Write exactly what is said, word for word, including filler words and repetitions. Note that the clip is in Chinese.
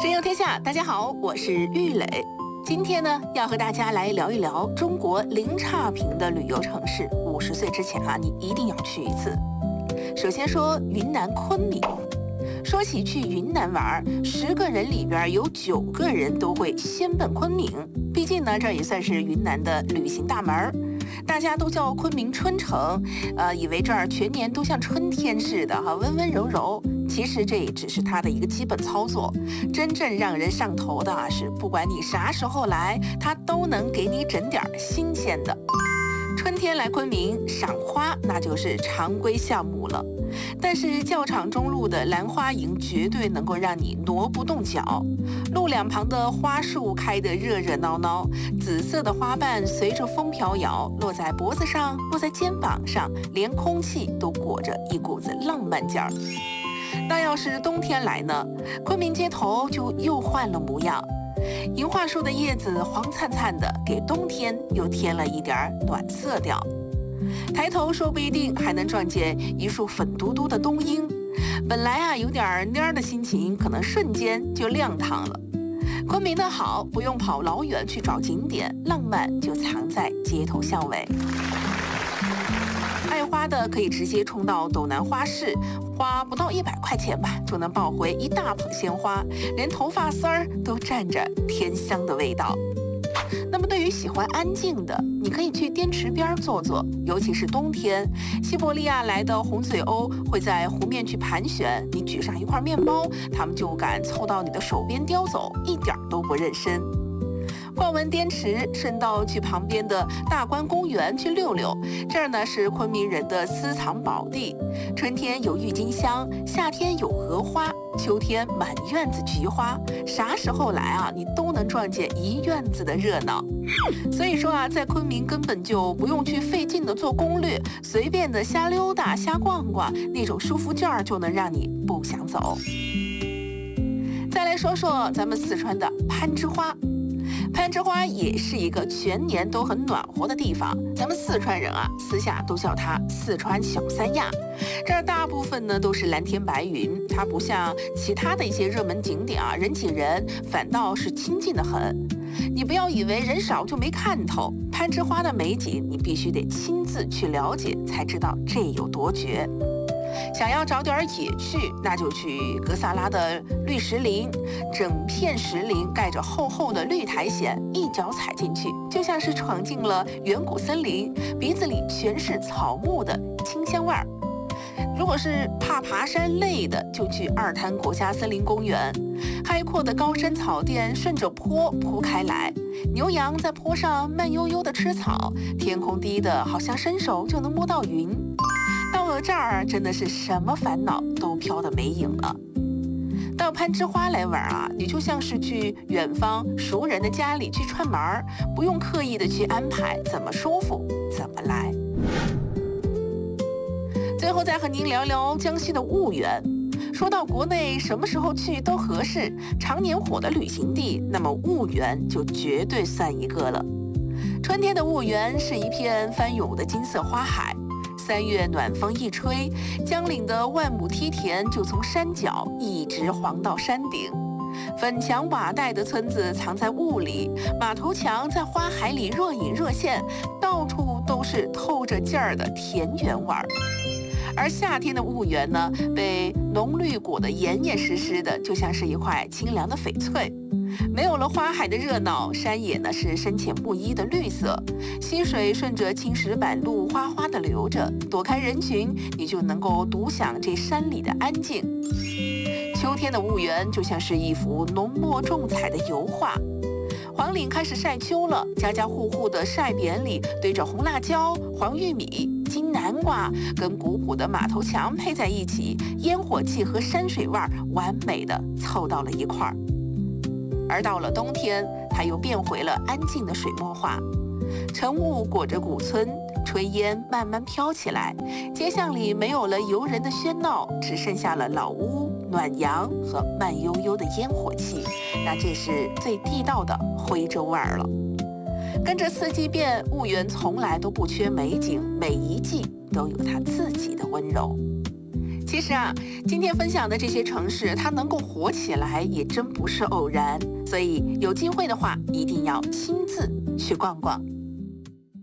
真游天下，大家好，我是玉磊。今天呢，要和大家来聊一聊中国零差评的旅游城市。五十岁之前啊，你一定要去一次。首先说云南昆明。说起去云南玩，十个人里边有九个人都会先奔昆明。毕竟呢，这也算是云南的旅行大门。大家都叫昆明春城，呃，以为这儿全年都像春天似的哈，温温柔柔。其实这也只是它的一个基本操作，真正让人上头的啊，是不管你啥时候来，它都能给你整点新鲜的。春天来昆明赏花，那就是常规项目了。但是教场中路的兰花楹绝对能够让你挪不动脚，路两旁的花树开得热热闹闹，紫色的花瓣随着风飘摇，落在脖子上，落在肩膀上，连空气都裹着一股子浪漫劲儿。那要是冬天来呢，昆明街头就又换了模样，银桦树的叶子黄灿灿的，给冬天又添了一点暖色调。抬头说不定还能撞见一束粉嘟嘟的冬樱，本来啊有点蔫的心情，可能瞬间就亮堂了。昆明的好，不用跑老远去找景点，浪漫就藏在街头巷尾。爱花的可以直接冲到斗南花市，花不到一百块钱吧，就能抱回一大捧鲜花，连头发丝儿都沾着天香的味道。那么对于喜欢安静的，你可以去滇池边坐坐，尤其是冬天，西伯利亚来的红嘴鸥会在湖面去盘旋，你举上一块面包，它们就敢凑到你的手边叼走，一点都不认生。逛完滇池，顺道去旁边的大观公园去溜溜。这儿呢是昆明人的私藏宝地，春天有郁金香，夏天有荷花，秋天满院子菊花，啥时候来啊，你都能撞见一院子的热闹。所以说啊，在昆明根本就不用去费劲的做攻略，随便的瞎溜达、瞎逛逛，那种舒服劲儿就能让你不想走。再来说说咱们四川的攀枝花。攀枝花也是一个全年都很暖和的地方，咱们四川人啊，私下都叫它四川小三亚。这儿大部分呢都是蓝天白云，它不像其他的一些热门景点啊，人挤人，反倒是清静得很。你不要以为人少就没看头，攀枝花的美景你必须得亲自去了解，才知道这有多绝。想要找点野趣，那就去格萨拉的绿石林，整片石林盖着厚厚的绿苔藓，一脚踩进去，就像是闯进了远古森林，鼻子里全是草木的清香味儿。如果是怕爬山累的，就去二滩国家森林公园，开阔的高山草甸顺着坡铺开来，牛羊在坡上慢悠悠地吃草，天空低的好像伸手就能摸到云。到了这儿，真的是什么烦恼都飘得没影了。到攀枝花来玩啊，你就像是去远方熟人的家里去串门儿，不用刻意的去安排，怎么舒服怎么来。最后再和您聊聊江西的婺源。说到国内什么时候去都合适，常年火的旅行地，那么婺源就绝对算一个了。春天的婺源是一片翻涌的金色花海。三月暖风一吹，江岭的万亩梯田就从山脚一直黄到山顶。粉墙瓦带的村子藏在雾里，马头墙在花海里若隐若现，到处都是透着劲儿的田园味儿。而夏天的婺源呢，被浓绿裹得严严实实的，就像是一块清凉的翡翠。没有了花海的热闹，山野呢是深浅不一的绿色，溪水顺着青石板路哗哗地流着，躲开人群，你就能够独享这山里的安静。秋天的婺源就像是一幅浓墨重彩的油画。黄岭开始晒秋了，家家户户的晒匾里堆着红辣椒、黄玉米、金南瓜，跟古朴的马头墙配在一起，烟火气和山水味儿完美的凑到了一块儿。而到了冬天，它又变回了安静的水墨画。晨雾裹着古村，炊烟慢慢飘起来，街巷里没有了游人的喧闹，只剩下了老屋、暖阳和慢悠悠的烟火气。那这是最地道的徽州味儿了。跟着四季变，婺源从来都不缺美景，每一季都有它自己的温柔。 其实啊，今天分享的这些城市，它能够火起来，也真不是偶然。所以有机会的话，一定要亲自去逛逛。